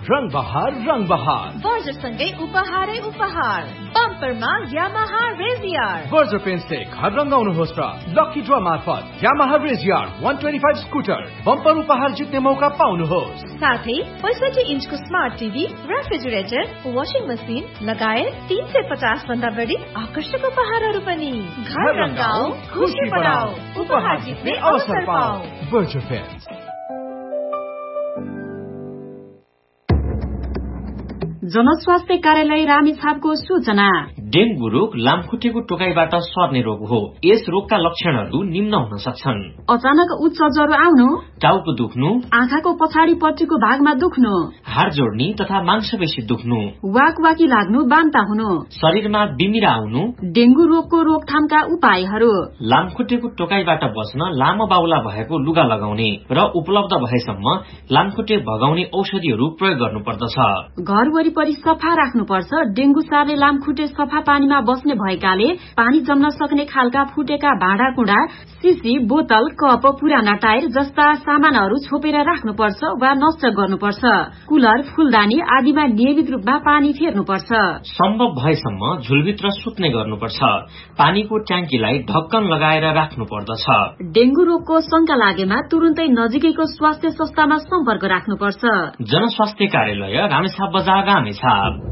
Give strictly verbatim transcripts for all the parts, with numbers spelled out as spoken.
रंग बहार रंग बहार वर्जसँगै उपहारै उपहार बम्परमा यामाहा रेजियर वर्जर पेन्टले घर रंगाउनुहोस् र लकी ड्र मार्फत यामाहा रेजियर एक सय पच्चीस स्कुटर बम्पर उपहार जित्ने मौका पाउनुहोस्। साथै पैंसठी इन्चको smart TV, refrigerator, washing machine लगायत तीन सय पचास भन्दा बढी आकर्षक उपहारहरू पनि। घर रंगाऊ, खुशी बढाऊ, उपहार जित्ने अवसर पाऊ। वर्जर पेन्ट। जनस्वास्थ्य कार्यालय रामेछापको सूचना। डेंगू रोग लामखुट्टेको टोकाइबाट सर्ने रोग हो। यस रोगका लक्षणहरू निम्न हुन सक्छन्: अचानक उच्च ज्वरो आउनु, टाउको दुख्नु, आँखाको पछाडिपट्टिको भागमा दुख्नु, हाड जोड्नी तथा मांसपेशी दुख्नु, वाकवाकी लाग्नु, बान्ता हुनु, शरीरमा बिमिरा आउनु। डेंगू रोगको रोकथामका उपायहरू: लामखुट्टेको टोकाइबाट बच्न लामो बाहुला भएको लुगा लगाउने र उपलब्ध भएसम्म लामखुट्टे भगाउने औषधिहरू प्रयोग गर्नुपर्दछ। घर वरिपरि सफा राख्नुपर्छ। डेंगू सार्ने लामखुट्टे सफा पानीमा बस्ने भएकाले पानी जम्न सक्ने खालका फुटेका भाँडाकुँडा, सिसी, बोतल, कप, पुराना टायर जस्ता सामानहरू छोपेर राख्नुपर्छ वा नष्ट गर्नुपर्छ। कुलर, फूलदानी आदिमा नियमित रूपमा पानी फेर्नुपर्छ। सम्भव भएसम्म झुलभित्र सुत्ने गर्नुपर्छ। पानीको ट्याङ्कीलाई ढक्कन लगाएर राख्नु पर्दछ। डेंगू रोगको शंका लागेमा तुरुन्तै नजिकैको स्वास्थ्य संस्थामा सम्पर्क राख्नुपर्छ। जनस्वास्थ्य कार्यालय रामेछाप बजार रामेछाप।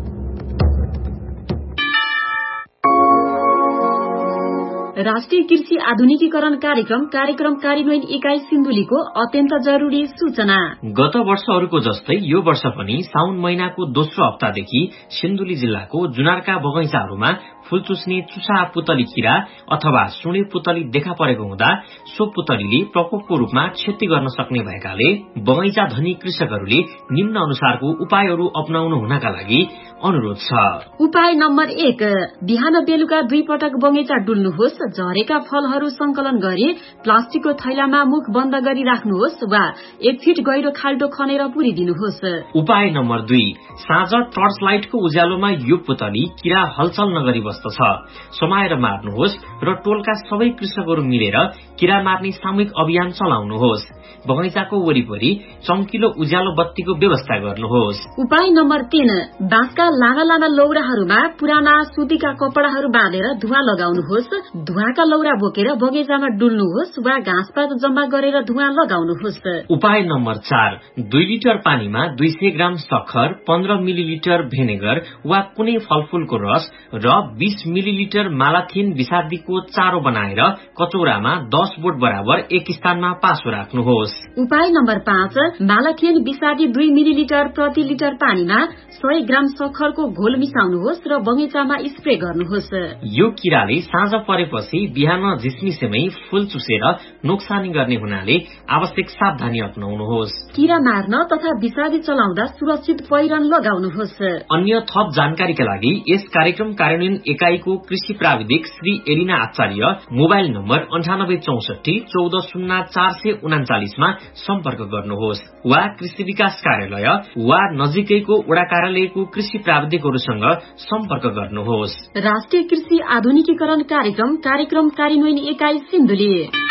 राष्ट्रिय कृषि आधुनिकीकरण कार्यक्रम कार्यक्रम कार्यान्वयन इकाई सिन्धुलीको अत्यन्त जरूरी सूचना। गत वर्षहरूको जस्तै यो वर्ष पनि साउन महिनाको दोस्रो हप्तादेखि सिन्धुली जिल्लाको जुनारका बगैँचाहरूमा फूल चुस्ने चुसा पुतली किरा अथवा सुणे पुतली देखा परेको हुँदा सो पुतलीले प्रकोपको रूपमा क्षति गर्न सक्ने भएकाले बगैँचा धनी कृषकहरूले निम्न अनुसारको उपायहरू अपनाउनु हुनका लागि अनुरोध छ। उपाय नम्बर एक, बिहान बेलुका दुई पटक बगैँचा डुल्नुहोस्। झरेका फलहरू संकलन गरी प्लास्टिकको थैलामा मुख बन्द गरी राख्नुहोस् वा एक फिट गहिरो खाल्टो खनेर पुरिदिनुहोस्। उपाय नम्बर दुई, साँझ टर्च लाइटको उज्यालोमा यो पुतली किरा हलचल नगरी बस्दछ समाएर मार्नुहोस् र टोलका सबै कृषकहरू मिलेर किरा मार्ने सामूहिक अभियान चलाउनुहोस्। बगैँचाको वरिपरि चम्किलो उज्यालो बत्तीको व्यवस्था गर्नुहोस्। उपाय नम्बर तीन, बाँसका लामा लामा लौराहरूमा पुराना सुतीका कपडाहरू बाँधेर धुवा लगाउनुहोस्। धुवाका लौरा बोकेर बगैँचामा डुल्नुहोस् वा घाँसपात जम्मा गरेर धुवा लगाउनुहोस्। उपाय नम्बर चार, दुई लिटर पानीमा दुई सय ग्राम सक्खर, पन्ध्र मिलिलिटर भेनेगर वा कुनै फलफूलको रस र बीस मिलिलिटर मालाथिन विषादीको चारो बनाएर कचौरामा दस बोट बराबर एक स्थानमा पासो राख्नुहोस्। उपाय नम्बर पाँच, मालाथिन विषादी दुई मिलिलिटर प्रति लिटर पानीमा सय ग्राम सक्खरको घोल मिसाउनुहोस् र बगैँचामा स्प्रे गर्नुहोस्। यो किराले साँझ परेपछि बिहान झिसमिसेमै फूल चुसेर नोक्सानी गर्ने हुनाले आवश्यक सावधानी अपनाउनुहोस्। किरा मार्न तथा विषादी चलाउँदा सुरक्षित पहिरन लगाउनुहोस्। अन्य थप जानकारीका लागि यस कार्यक्रम कार्यान्वयन एकाईको कृषि प्राविधिक श्री एलिना आचार्य मोबाइल नम्बर अन्ठानब्बे चौसठी चौध शून्य चार सय उनाचालिसमा सम्पर्क गर्नुहोस् वा कृषि विकास कार्यालय वा नजिकैको वडा कार्यालयको कृषि प्राविधिकहरूसँग सम्पर्क गर्नुहोस्। राष्ट्रिय कृषि आधुनिकीकरण कार्यक्रम कार्यक्रम कार्यान्वयन एकाई सिन्धुली।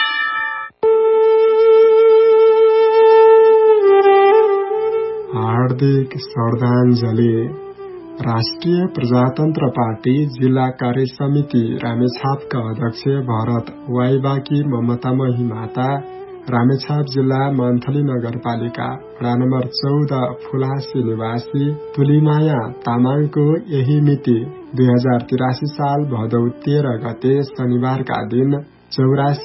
हार्दिक श्रद्धाञ्जली। राष्ट्रिय प्रजातन्त्र पार्टी जिल्ला कार्य समिति रामेछापका अध्यक्ष भरत वाइबाकी ममतामही माता, रामेछाप जिल्ला मन्थली नगरपालिका वडा नम्बर चौध फुलासी निवासी तुलिमाया तामाङको यही मिति दुई हजार तिरासी साल भदौ तेह्र गते शनिबारका दिन चौरासी